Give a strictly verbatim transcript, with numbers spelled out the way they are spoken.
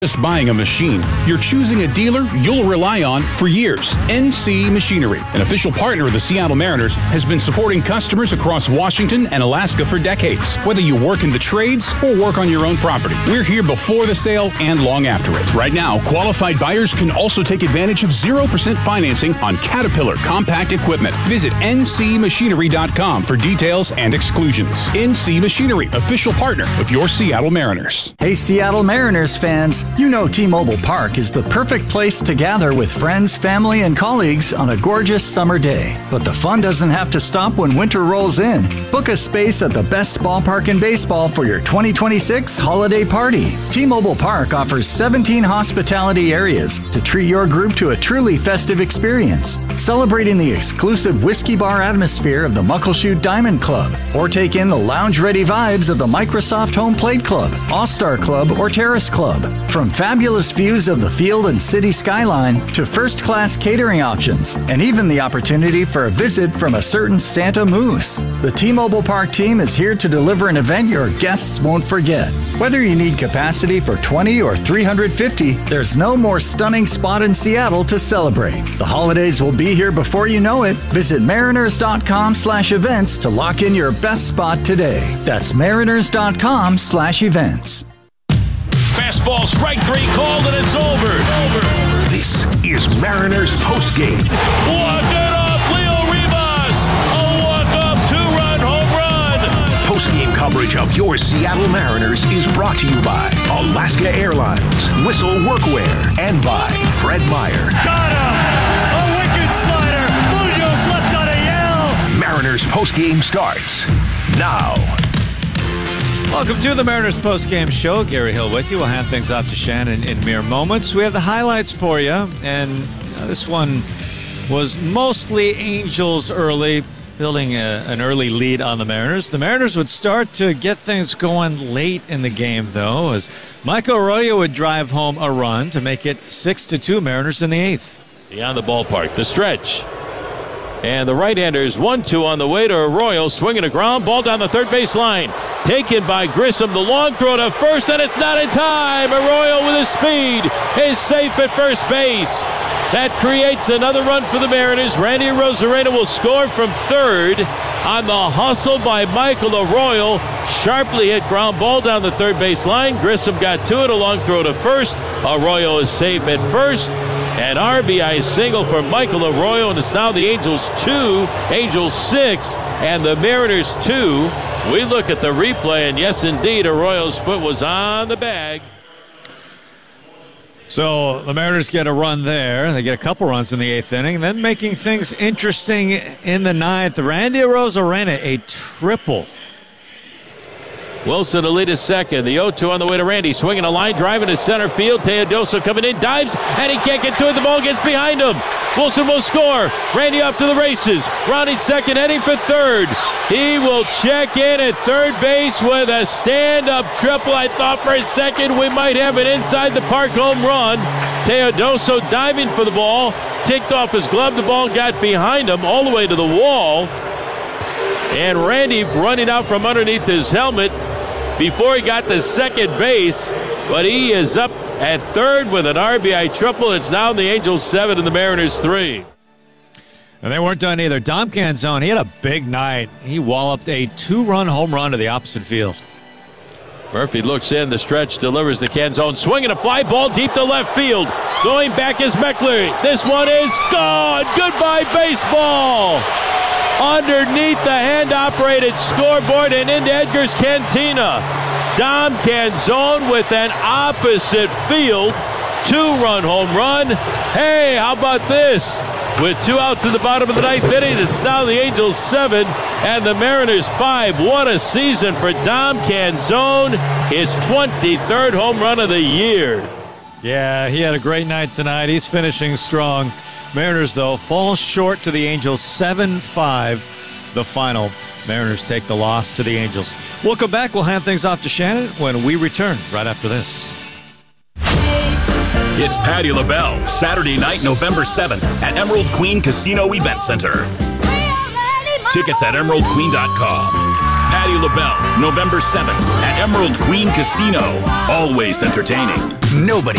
Just buying a machine, you're choosing a dealer you'll rely on for years. N C Machinery, an official partner of the Seattle Mariners, has been supporting customers across Washington and Alaska for decades. Whether you work in the trades or work on your own property, we're here before the sale and long after it. Right now, qualified buyers can also take advantage of zero percent financing on Caterpillar compact equipment. Visit N C machinery dot com for details and exclusions. N C Machinery, official partner of your Seattle Mariners. Hey, Seattle Mariners fans. You know T-Mobile Park is the perfect place to gather with friends, family, and colleagues on a gorgeous summer day. But the fun doesn't have to stop when winter rolls in. Book a space at the best ballpark in baseball for your twenty twenty-six holiday party. T-Mobile Park offers seventeen hospitality areas to treat your group to a truly festive experience, celebrating the exclusive whiskey bar atmosphere of the Muckleshoot Diamond Club, or take in the lounge-ready vibes of the Microsoft Home Plate Club, All-Star Club, or Terrace Club. From fabulous views of the field and city skyline to first-class catering options, and even the opportunity for a visit from a certain Santa Moose. The T-Mobile Park team is here to deliver an event your guests won't forget. Whether you need capacity for twenty or three hundred fifty, there's no more stunning spot in Seattle to celebrate. The holidays will be here before you know it. Visit mariners dot com slash events to lock in your best spot today. That's mariners dot com slash events. Fastball, strike three, called, and it's over. over. This is Mariners postgame. Walk it off, Leo Rivas. A walk-off two-run home run. Postgame coverage of your Seattle Mariners is brought to you by Alaska Airlines, Whistle Workwear, and by Fred Meyer. Got him! A wicked slider. Munoz lets out a yell. Mariners postgame starts now. Welcome to the Mariners postgame show. Gary Hill with you. We'll hand things off to Shannon in mere moments. We have the highlights for you, and uh, this one was mostly Angels early, building a, an early lead on the Mariners. The Mariners would start to get things going late in the game, though, as Michael Arroyo would drive home a run to make it six to two Mariners in the eighth. Beyond the ballpark, the stretch. And the right-handers, one two on the way to Arroyo, swinging a ground ball down the third base line. Taken by Grissom, the long throw to first, and it's not in time. Arroyo with his speed is safe at first base. That creates another run for the Mariners. Randy Arozarena will score from third on the hustle by Michael Arroyo. Sharply hit ground ball down the third base line. Grissom got to it, a long throw to first. Arroyo is safe at first. An R B I single for Michael Arroyo, and it's now the Angels two, Angels six, and the Mariners two. We look at the replay, and yes, indeed, Arroyo's foot was on the bag. So the Mariners get a run there. They get a couple runs in the eighth inning. And then making things interesting in the ninth, Randy Arozarena, a triple. Wilson to lead his second. The oh two on the way to Randy. Swinging a line drive into center field. Teodoso coming in. Dives, and he can't get to it. The ball gets behind him. Wilson will score. Randy up to the races. Rounding second, heading for third. He will check in at third base with a stand-up triple. I thought for a second we might have an inside the park home run. Teodoso diving for the ball. Ticked off his glove. The ball got behind him all the way to the wall. And Randy running out from underneath his helmet before he got to second base, but he is up at third with an R B I triple. It's now the Angels seven and the Mariners three. And they weren't done either. Dom Canzone, he had a big night. He walloped a two-run home run to the opposite field. Murphy looks in, the stretch, delivers to Canzone, swinging a fly ball deep to left field. Going back is Meckler. This one is gone. Goodbye, baseball. Underneath the hand-operated scoreboard and into Edgar's Cantina. Dom Canzone with an opposite field two-run home run. Hey, how about this? With two outs in the bottom of the ninth inning, it's now the Angels seven and the Mariners five. What a season for Dom Canzone. His twenty-third home run of the year. Yeah, he had a great night tonight. He's finishing strong. Mariners, though, fall short to the Angels seven five, the final. Mariners take the loss to the Angels. We'll come back. We'll hand things off to Shannon when we return right after this. It's Patti LaBelle, Saturday night, November seventh at Emerald Queen Casino Event Center. Tickets at emerald queen dot com. Patti LaBelle, November seventh at Emerald Queen Casino. Always entertaining. Nobody